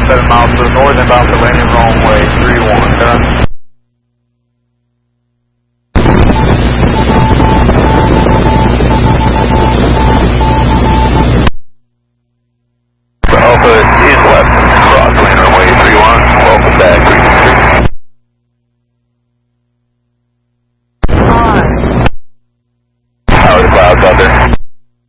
7 miles to the north, inbound for landing wrong way, 31.